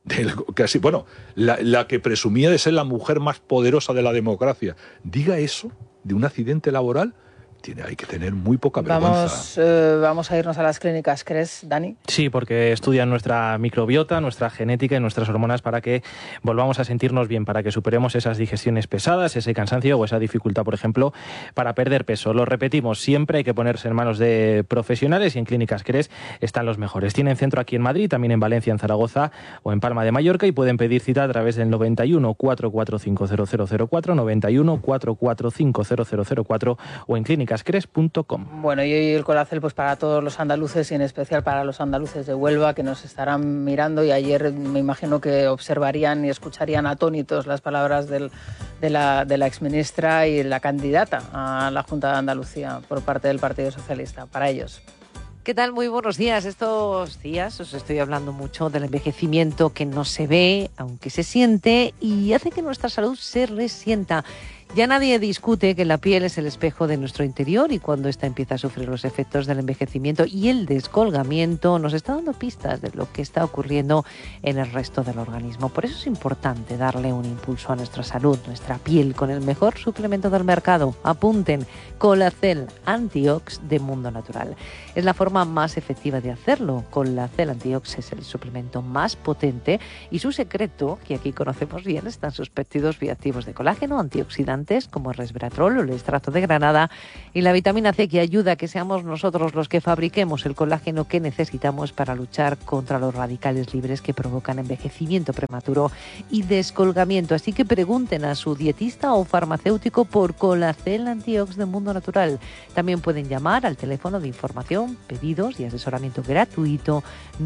la que presumía de ser la mujer más poderosa de la democracia, diga eso de un accidente laboral, hay que tener muy poca vergüenza. Vamos a irnos a las clínicas, ¿crees, Dani? Sí, porque estudian nuestra microbiota, nuestra genética y nuestras hormonas para que volvamos a sentirnos bien, para que superemos esas digestiones pesadas, ese cansancio o esa dificultad, por ejemplo, para perder peso. Lo repetimos, siempre hay que ponerse en manos de profesionales y en Clínicas Cres están los mejores. Tienen centro aquí en Madrid, también en Valencia, en Zaragoza o en Palma de Mallorca y pueden pedir cita a través del 91 445 0004, 91 445 0004 o en clínicascres.com. Bueno, y hoy el Colacel pues para todos los andaluces y en especial para los andaluces de Huelva que nos estarán mirando y ayer me imagino que observarían y escucharían atónitos las palabras de la exministra y la candidata a la Junta de Andalucía por parte del Partido Socialista. Para ellos. ¿Qué tal? Muy buenos días. Estos días os estoy hablando mucho del envejecimiento que no se ve, aunque se siente, y hace que nuestra salud se resienta. Ya nadie discute que la piel es el espejo de nuestro interior y cuando ésta empieza a sufrir los efectos del envejecimiento y el descolgamiento nos está dando pistas de lo que está ocurriendo en el resto del organismo. Por eso es importante darle un impulso a nuestra salud, nuestra piel, con el mejor suplemento del mercado. Apunten, Colacel Antiox de Mundo Natural. Es la forma más efectiva de hacerlo. Colacel Antiox es el suplemento más potente y su secreto, que aquí conocemos bien, están sus péptidos bioactivos de colágeno, antioxidantes como el resveratrol o el extracto de granada y la vitamina C que ayuda a que seamos nosotros los que fabriquemos el colágeno que necesitamos para luchar contra los radicales libres que provocan envejecimiento prematuro y descolgamiento. Así que pregunten a su dietista o farmacéutico por Colacel Antiox de Mundo Natural. También pueden llamar al teléfono de información, pedidos y asesoramiento gratuito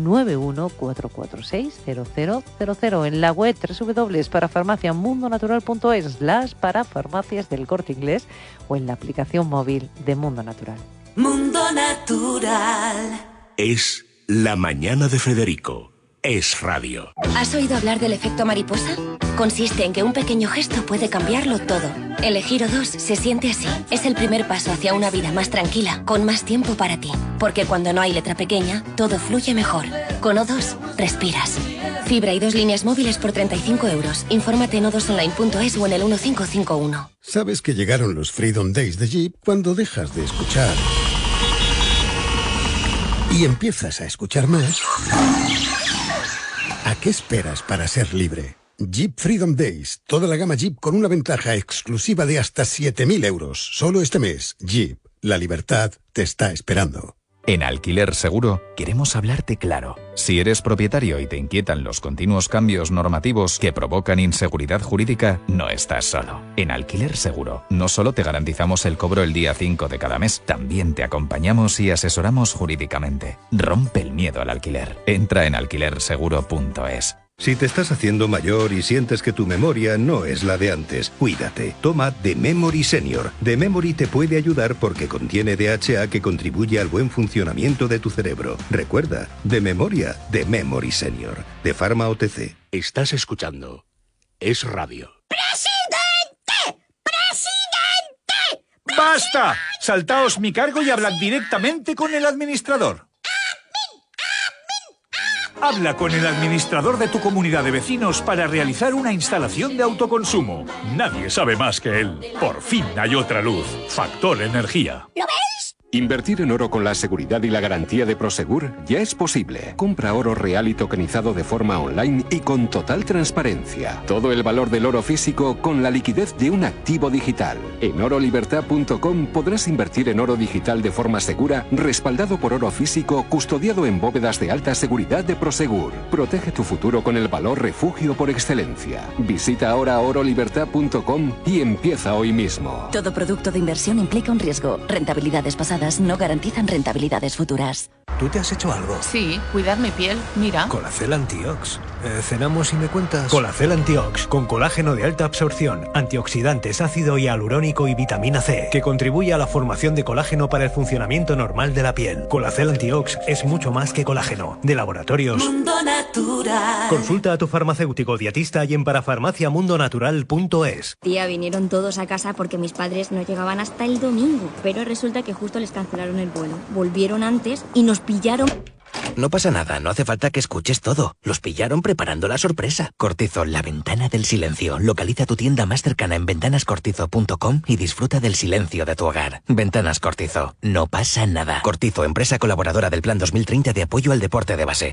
914460000 en la web www.parafarmaciamundonatural.es, las parafarmacias del Corte Inglés o en la aplicación móvil de Mundo Natural. Mundo Natural. Es la mañana de Federico. Es radio. ¿Has oído hablar del efecto mariposa? Consiste en que un pequeño gesto puede cambiarlo todo. Elegir O2 se siente así. Es el primer paso hacia una vida más tranquila, con más tiempo para ti. Porque cuando no hay letra pequeña, todo fluye mejor. Con O2, respiras. Fibra y 2 líneas móviles por 35 euros. Infórmate en o2online.es o en el 1551. Sabes que llegaron los Freedom Days de Jeep cuando dejas de escuchar y empiezas a escuchar más. ¿A qué esperas para ser libre? Jeep Freedom Days. Toda la gama Jeep con una ventaja exclusiva de hasta 7.000 euros. Solo este mes. Jeep. La libertad te está esperando. En Alquiler Seguro queremos hablarte claro. Si eres propietario y te inquietan los continuos cambios normativos que provocan inseguridad jurídica, no estás solo. En Alquiler Seguro no solo te garantizamos el cobro el día 5 de cada mes, también te acompañamos y asesoramos jurídicamente. Rompe el miedo al alquiler. Entra en alquilerseguro.es. Si te estás haciendo mayor y sientes que tu memoria no es la de antes, cuídate. Toma The Memory Senior. The Memory te puede ayudar porque contiene DHA que contribuye al buen funcionamiento de tu cerebro. Recuerda, de memoria, The Memory Senior. De Pharma OTC. Estás escuchando Es Radio. ¡Presidente! ¡Presidente! ¡Basta! Saltaos mi cargo y hablad directamente con el administrador. Habla con el administrador de tu comunidad de vecinos para realizar una instalación de autoconsumo. Nadie sabe más que él. Por fin hay otra luz. Factor Energía. ¿Lo veis? Invertir en oro con la seguridad y la garantía de Prosegur ya es posible. Compra oro real y tokenizado de forma online y con total transparencia. Todo el valor del oro físico con la liquidez de un activo digital. En orolibertad.com podrás invertir en oro digital de forma segura, respaldado por oro físico, custodiado en bóvedas de alta seguridad de Prosegur. Protege tu futuro con el valor refugio por excelencia. Visita ahora orolibertad.com y empieza hoy mismo. Todo producto de inversión implica un riesgo. Rentabilidades pasadas no garantizan rentabilidades futuras. ¿Tú te has hecho algo? Sí, cuidar mi piel, mira. Colacel Antiox. ¿Cenamos y me cuentas? Colacel Antiox, con colágeno de alta absorción, antioxidantes, ácido hialurónico y vitamina C, que contribuye a la formación de colágeno para el funcionamiento normal de la piel. Colacel Antiox es mucho más que colágeno. De Laboratorios Mundo Natural. Consulta a tu farmacéutico dietista y en parafarmaciamundonatural.es. Tía, vinieron todos a casa porque mis padres no llegaban hasta el domingo, pero resulta que justo les cancelaron el vuelo. Volvieron antes y nos pillaron. No pasa nada, no hace falta que escuches todo. Los pillaron preparando la sorpresa. Cortizo, la ventana del silencio. Localiza tu tienda más cercana en ventanascortizo.com y disfruta del silencio de tu hogar. Ventanas Cortizo, no pasa nada. Cortizo, empresa colaboradora del Plan 2030 de apoyo al deporte de base.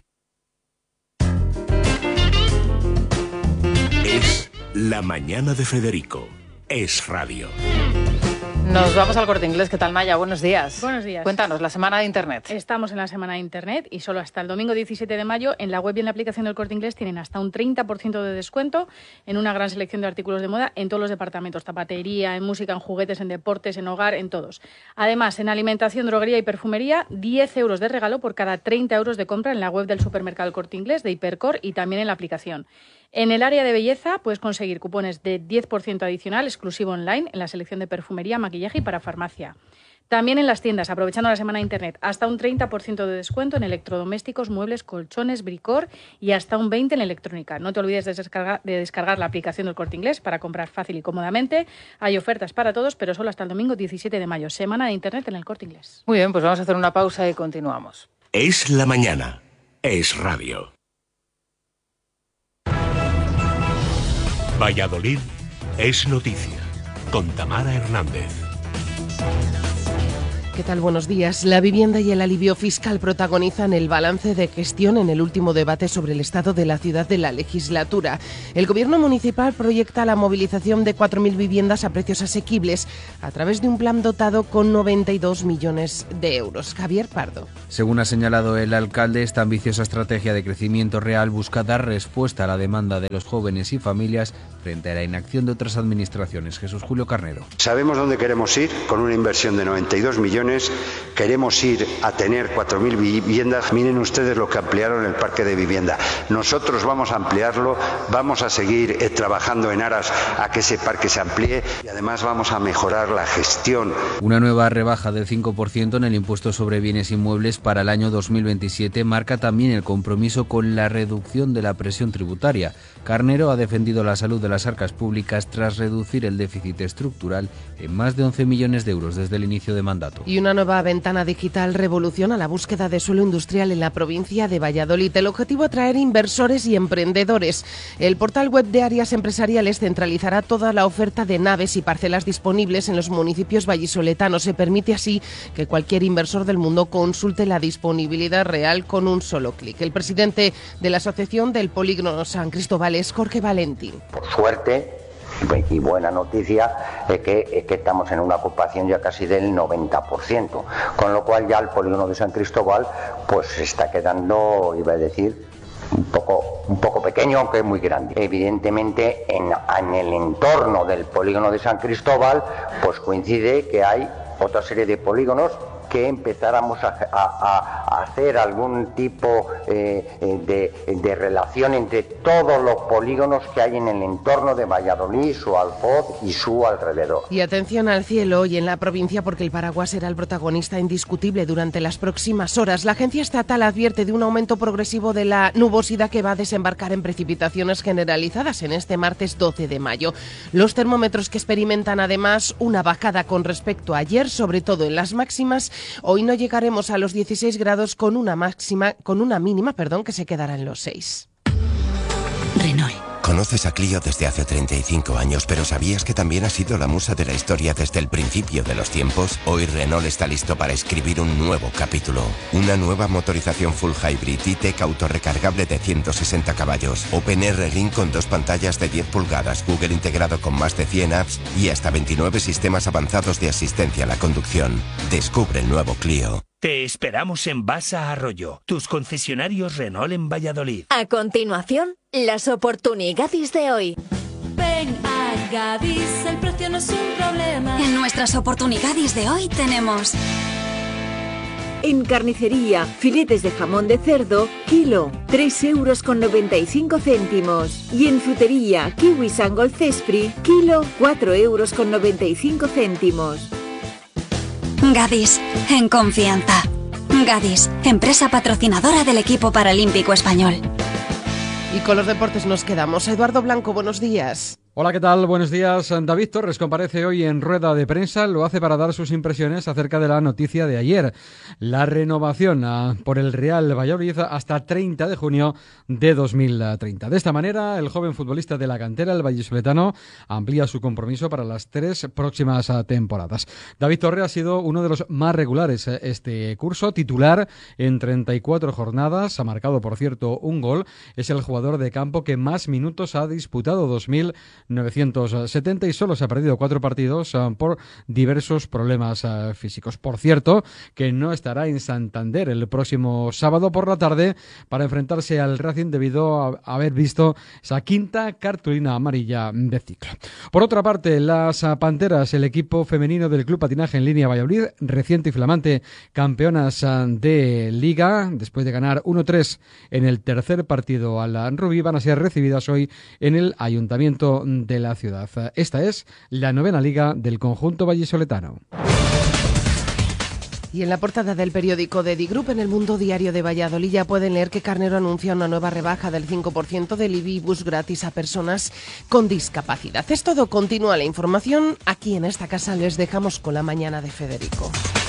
Es La Mañana de Federico. Es Radio. Nos vamos al Corte Inglés. ¿Qué tal, Maya? Buenos días. Buenos días. Cuéntanos, la semana de Internet. Estamos en la semana de Internet y solo hasta el domingo 17 de mayo en la web y en la aplicación del Corte Inglés tienen hasta un 30% de descuento en una gran selección de artículos de moda en todos los departamentos. Zapatería, en música, en juguetes, en deportes, en hogar, en todos. Además, en alimentación, droguería y perfumería, 10 euros de regalo por cada 30 euros de compra en la web del supermercado El Corte Inglés, de Hipercor y también en la aplicación. En el área de belleza puedes conseguir cupones de 10% adicional exclusivo online en la selección de perfumería, maquillaje y para farmacia. También en las tiendas, aprovechando la semana de Internet, hasta un 30% de descuento en electrodomésticos, muebles, colchones, bricor y hasta un 20% en electrónica. No te olvides de descargar la aplicación del Corte Inglés para comprar fácil y cómodamente. Hay ofertas para todos, pero solo hasta el domingo 17 de mayo. Semana de Internet en el Corte Inglés. Muy bien, pues vamos a hacer una pausa y continuamos. Es la mañana. Es Radio. Valladolid es noticia. Con Tamara Hernández. ¿Qué tal? Buenos días. La vivienda y el alivio fiscal protagonizan el balance de gestión en el último debate sobre el estado de la ciudad de la legislatura. El gobierno municipal proyecta la movilización de 4.000 viviendas a precios asequibles a través de un plan dotado con 92 millones de euros. Javier Pardo. Según ha señalado el alcalde, esta ambiciosa estrategia de crecimiento real busca dar respuesta a la demanda de los jóvenes y familias frente a la inacción de otras administraciones. Jesús Julio Carnero. Sabemos dónde queremos ir con una inversión de 92 millones. Queremos ir a tener 4.000 viviendas. Miren ustedes lo que ampliaron el parque de vivienda. Nosotros vamos a ampliarlo, vamos a seguir trabajando en aras a que ese parque se amplíe y además vamos a mejorar la gestión. Una nueva rebaja del 5% en el impuesto sobre bienes inmuebles para el año 2027 marca también el compromiso con la reducción de la presión tributaria. Carnero ha defendido la salud de las arcas públicas tras reducir el déficit estructural en más de 11 millones de euros desde el inicio de mandato. Y una nueva ventana digital revoluciona la búsqueda de suelo industrial en la provincia de Valladolid. El objetivo: atraer inversores y emprendedores. El portal web de áreas empresariales centralizará toda la oferta de naves y parcelas disponibles en los municipios vallisoletanos. Se permite así que cualquier inversor del mundo consulte la disponibilidad real con un solo clic. El presidente de la Asociación del Polígono San Cristóbal es Jorge Valentín. Por suerte y buena noticia es que estamos en una ocupación ya casi del 90%, con lo cual ya el polígono de San Cristóbal pues se está quedando, iba a decir, un poco pequeño, aunque muy grande. Evidentemente en el entorno del polígono de San Cristóbal pues coincide que hay otra serie de polígonos que empezáramos a hacer algún tipo de relación entre todos los polígonos que hay en el entorno de Valladolid, su Alfoz y su alrededor. Y atención al cielo hoy en la provincia, porque el paraguas será el protagonista indiscutible durante las próximas horas. La agencia estatal advierte de un aumento progresivo de la nubosidad que va a desembarcar en precipitaciones generalizadas en este martes 12 de mayo. Los termómetros que experimentan además una bajada con respecto a ayer, sobre todo en las máximas. Hoy no llegaremos a los 16 grados con una mínima que se quedará en los 6. Renault. Conoces a Clio desde hace 35 años, pero ¿sabías que también ha sido la musa de la historia desde el principio de los tiempos? Hoy Renault está listo para escribir un nuevo capítulo. Una nueva motorización full hybrid E-Tech autorrecargable de 160 caballos, OpenR Ring con 2 pantallas de 10 pulgadas, Google integrado con más de 100 apps y hasta 29 sistemas avanzados de asistencia a la conducción. Descubre el nuevo Clio. Te esperamos en Basa Arroyo, tus concesionarios Renault en Valladolid. A continuación, las oportunidades de hoy. Ven a Gadis, el precio no es un problema. En nuestras oportunidades de hoy tenemos... En carnicería, filetes de jamón de cerdo, kilo, 3,95 €. Y en frutería, kiwis and golcespri, kilo, 4,95 €. Gadis, en confianza. Gadis, empresa patrocinadora del equipo paralímpico español. Y con los deportes nos quedamos. Eduardo Blanco, buenos días. Hola, ¿qué tal? Buenos días. David Torres comparece hoy en rueda de prensa. Lo hace para dar sus impresiones acerca de la noticia de ayer. La renovación por el Real Valladolid hasta 30 de junio de 2030. De esta manera, el joven futbolista de la cantera, el vallisoletano, amplía su compromiso para las 3 próximas temporadas. David Torres ha sido uno de los más regulares este curso, titular en 34 jornadas. Ha marcado, por cierto, un gol. Es el jugador de campo que más minutos ha disputado, 2.970, y solo se ha perdido 4 partidos por diversos problemas físicos. Por cierto, que no estará en Santander el próximo sábado por la tarde para enfrentarse al Racing debido a haber visto esa quinta cartulina amarilla de ciclo. Por otra parte, las Panteras, el equipo femenino del Club Patinaje en Línea Valladolid, reciente y flamante campeonas de Liga, después de ganar 1-3 en el tercer partido al Rubí, van a ser recibidas hoy en el Ayuntamiento de la ciudad. Esta es la 9ª liga del conjunto vallisoletano. Y en la portada del periódico de Digroup, en el Mundo Diario de Valladolid, ya pueden leer que Carnero anuncia una nueva rebaja del 5% del IBI bus gratis a personas con discapacidad. Es todo, continúa la información. Aquí en esta casa les dejamos con la mañana de Federico.